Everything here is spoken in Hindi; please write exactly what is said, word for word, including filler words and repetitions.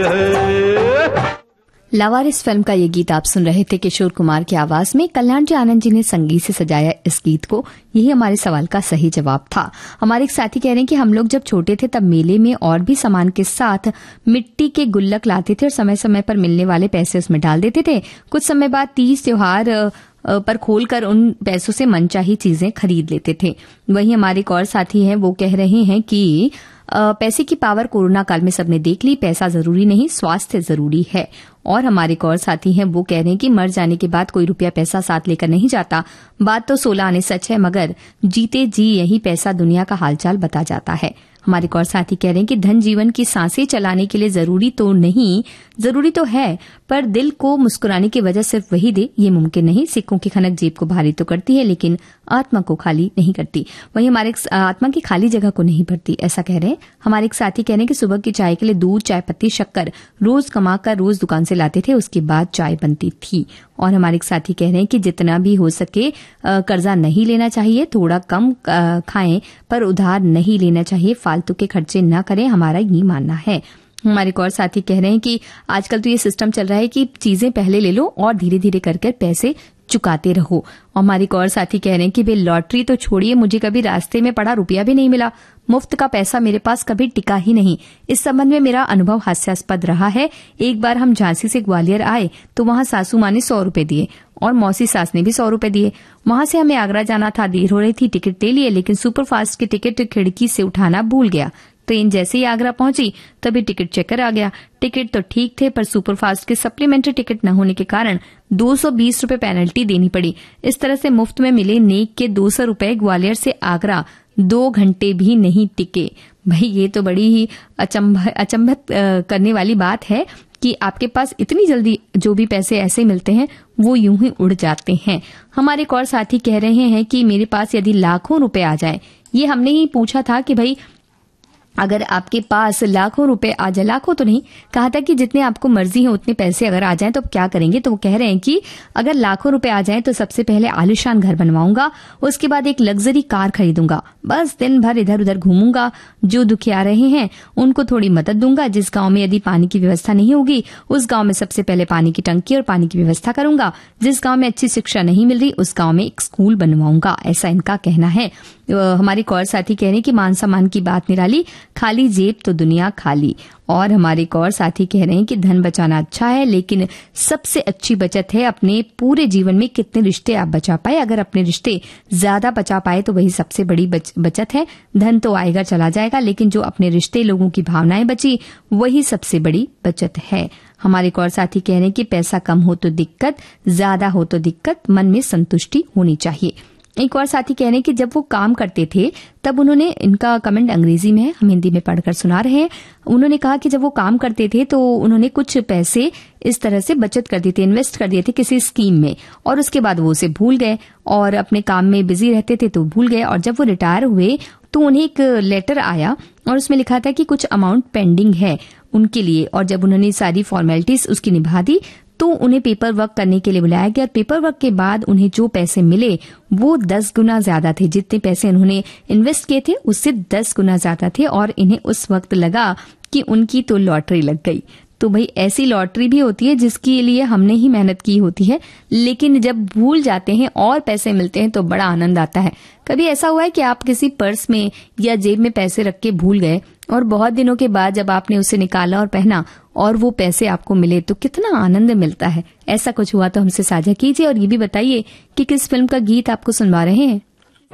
लावारिस फिल्म का ये गीत आप सुन रहे थे किशोर कुमार की आवाज में। कल्याण जी आनंद जी ने संगीत से सजाया इस गीत को। यही हमारे सवाल का सही जवाब था। हमारे एक साथी कह रहे हैं कि हम लोग जब छोटे थे तब मेले में और भी सामान के साथ मिट्टी के गुल्लक लाते थे और समय समय पर मिलने वाले पैसे उसमें डाल देते थे। कुछ समय बाद तीज त्योहार पर खोलकर उन पैसों से मनचाही चीजें खरीद लेते थे। वहीं हमारे एक और साथी हैं, वो कह रहे हैं कि पैसे की पावर कोरोना काल में सबने देख ली। पैसा जरूरी नहीं, स्वास्थ्य जरूरी है। और हमारे एक और साथी हैं, वो कह रहे हैं कि मर जाने के बाद कोई रुपया पैसा साथ लेकर नहीं जाता। बात तो सोलह आने सच है, मगर जीते जी यही पैसा दुनिया का हालचाल बता जाता है। हमारे एक और साथी कह रहे हैं कि धन जीवन की सांसें चलाने के लिए जरूरी तो नहीं, जरूरी तो है, पर दिल को मुस्कुराने की वजह सिर्फ वही दे, ये मुमकिन नहीं। सिक्कों की खनक जेब को भारी तो करती है, लेकिन आत्मा को खाली नहीं करती। वहीं हमारे आत्मा की खाली जगह को नहीं भरती, ऐसा कह रहे हैं। हमारे एक साथी कह रहे हैं कि सुबह की चाय के लिए दूध, चाय पत्ती, शक्कर रोज कमाकर रोज दुकान से लाते थे, उसके बाद चाय बनती थी। और हमारे एक साथी कह रहे हैं कि जितना भी हो सके कर्जा नहीं लेना चाहिए, थोड़ा कम खाएं पर उधार नहीं लेना चाहिए, फालतू के खर्चे न करें, हमारा ये मानना है। हमारे एक और साथी कह रहे हैं कि आजकल तो ये सिस्टम चल रहा है कि चीजें पहले ले लो और धीरे धीरे करके पैसे चुकाते रहो। और हमारे एक और साथी कह रहे हैं कि भाई लॉटरी तो छोड़िए, मुझे कभी रास्ते में पड़ा रुपया भी नहीं मिला, मुफ्त का पैसा मेरे पास कभी टिका ही नहीं। इस संबंध में मेरा अनुभव हास्यास्पद रहा है। एक बार हम झांसी से ग्वालियर आए तो वहां सासू माँ ने सौ रूपये दिए और मौसी सास ने भी सौ रूपये दिए। वहां से हमें आगरा जाना था, देर हो रही थी, टिकट ले लिए, लेकिन सुपरफास्ट की टिकट खिड़की से उठाना भूल गया। ट्रेन जैसे ही आगरा पहुंची तभी टिकट चेकर आ गया। टिकट तो ठीक थे, पर सुपरफास्ट के सप्लीमेंट्री टिकट न होने के कारण दो सौ बीस रूपये पेनल्टी देनी पड़ी। इस तरह से मुफ्त में मिले नेक के दो सौ रूपये ग्वालियर से आगरा दो घंटे भी नहीं टिके। भाई ये तो बड़ी ही अचंभित करने वाली बात है कि आपके पास इतनी जल्दी जो भी पैसे ऐसे मिलते हैं वो यूं ही उड़ जाते हैं। हमारे एक और साथी कह रहे हैं कि मेरे पास यदि लाखों रुपए आ जाए, ये हमने ही पूछा था कि भाई अगर आपके पास लाखों रुपए आ जाए, लाखों तो नहीं कहा था कि जितने आपको मर्जी है उतने पैसे अगर आ जाएं तो आप क्या करेंगे। तो वो कह रहे हैं कि अगर लाखों रुपए आ जाएं तो सबसे पहले आलिशान घर बनवाऊंगा, उसके बाद एक लग्जरी कार खरीदूंगा, बस दिन भर इधर उधर घूमूंगा, जो दुखिया रहे हैं उनको थोड़ी मदद दूंगा। जिस गांव में यदि पानी की व्यवस्था नहीं होगी उस गांव में सबसे पहले पानी की टंकी और पानी की व्यवस्था करूंगा। जिस गांव में अच्छी शिक्षा नहीं मिल रही उस गांव में एक स्कूल बनवाऊंगा, ऐसा इनका कहना है। हमारे एक और साथी कह रहे हैं कि मान सम्मान की बात निराली, खाली जेब तो दुनिया खाली। और हमारे एक और साथी कह रहे हैं कि धन बचाना अच्छा है, लेकिन सबसे अच्छी बचत है अपने पूरे जीवन में कितने रिश्ते आप बचा पाए। अगर अपने रिश्ते ज्यादा बचा पाए तो वही सबसे बड़ी बच, बचत है। धन तो आएगा चला जाएगा, लेकिन जो अपने रिश्ते, लोगों की भावनाएं बची, वही सबसे बड़ी बचत है। हमारे एक और साथी कह रहे हैं कि पैसा कम हो तो दिक्कत, ज्यादा हो तो दिक्कत, मन में संतुष्टि होनी चाहिए। एक और साथी कह रहे हैं कि जब वो काम करते थे तब उन्होंने, इनका कमेंट अंग्रेजी में है, हम हिंदी में पढ़कर सुना रहे हैं। उन्होंने कहा कि जब वो काम करते थे तो उन्होंने कुछ पैसे इस तरह से बचत कर दिए थे, इन्वेस्ट कर दिए थे किसी स्कीम में, और उसके बाद वो उसे भूल गए और अपने काम में बिजी रहते थे तो भूल गए। और जब वो रिटायर हुए तो उन्हें एक लेटर आया और उसमें लिखा था कि कुछ अमाउंट पेंडिंग है उनके लिए, और जब उन्होंने सारी फॉर्मेलिटीज उसकी निभा दी तो उन्हें पेपर वर्क करने के लिए बुलाया गया। और पेपर वर्क के बाद उन्हें जो पैसे मिले वो दस गुना ज्यादा थे, जितने पैसे उन्होंने इन्वेस्ट किए थे उससे दस गुना ज्यादा थे। और इन्हें उस वक्त लगा कि उनकी तो लॉटरी लग गई। तो भाई ऐसी लॉटरी भी होती है जिसके लिए हमने ही मेहनत की होती है, लेकिन जब भूल जाते हैं और पैसे मिलते हैं तो बड़ा आनंद आता है। कभी ऐसा हुआ है कि आप किसी पर्स में या जेब में पैसे रख के भूल गए और बहुत दिनों के बाद जब आपने उसे निकाला और पहना और वो पैसे आपको मिले तो कितना आनंद मिलता है। ऐसा कुछ हुआ तो हमसे साझा कीजिए और ये भी बताइए कि किस फिल्म का गीत आपको सुनवा रहे हैं।